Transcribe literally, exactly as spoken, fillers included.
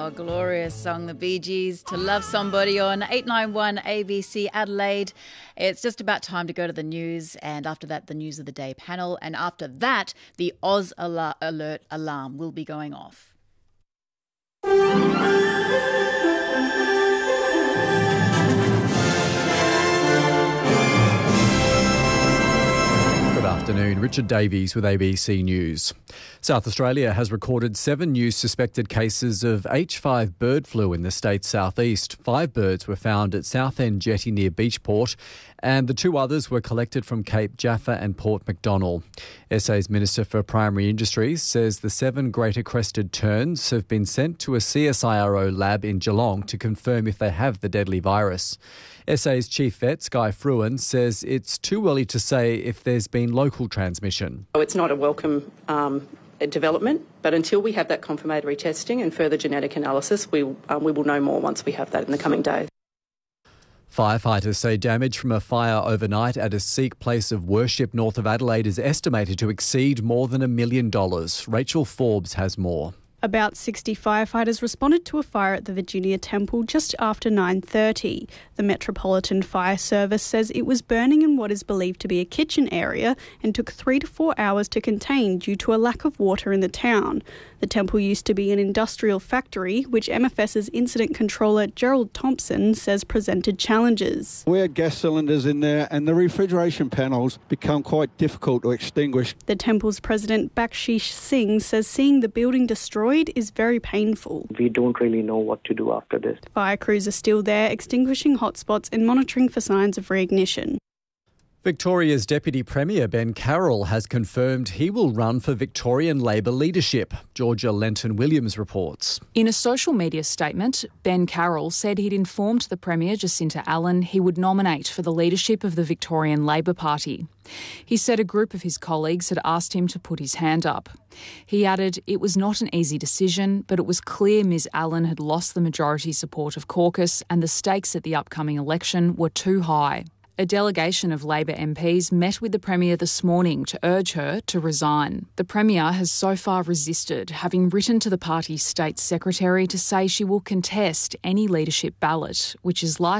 Oh, glorious song, the Bee Gees, To Love Somebody on eight nine one A B C Adelaide. It's just about time to go to the news, and after that, the News of the Day panel, and after that, the Oz Alar- Alert alarm will be going off. Good afternoon, Richard Davies with A B C News. South Australia has recorded seven new suspected cases of H five bird flu in the state's southeast. Five birds were found at Southend Jetty near Beachport, and the two others were collected from Cape Jaffa and Port Macdonnell. S A's Minister for Primary Industries says the seven greater crested terns have been sent to a C S I R O lab in Geelong to confirm if they have the deadly virus. S A's Chief Vet, Skye Fruin, says it's too early to say if there's been local transmission. It's not a welcome um, development, but until we have that confirmatory testing and further genetic analysis, we, um, we will know more once we have that in the coming days. Firefighters say damage from a fire overnight at a Sikh place of worship north of Adelaide is estimated to exceed more than a million dollars. Rachel Forbes has more. About sixty firefighters responded to a fire at the Virginia Temple just after nine thirty. The Metropolitan Fire Service says it was burning in what is believed to be a kitchen area and took three to four hours to contain due to a lack of water in the town. The temple used to be an industrial factory, which M F S's incident controller Gerald Thompson says presented challenges. We had gas cylinders in there and the refrigeration panels become quite difficult to extinguish. The temple's president Bakshish Singh says seeing the building destroyed is very painful. We don't really know what to do after this. Fire crews are still there, extinguishing hotspots and monitoring for signs of reignition. Victoria's Deputy Premier Ben Carroll has confirmed he will run for Victorian Labor leadership. Georgia Lenton-Williams reports. In a social media statement, Ben Carroll said he'd informed the Premier Jacinta Allen he would nominate for the leadership of the Victorian Labor Party. He said a group of his colleagues had asked him to put his hand up. He added it was not an easy decision, but it was clear Ms Allen had lost the majority support of caucus and the stakes at the upcoming election were too high. A delegation of Labor M Ps met with the Premier this morning to urge her to resign. The Premier has so far resisted, having written to the party's state secretary to say she will contest any leadership ballot, which is likely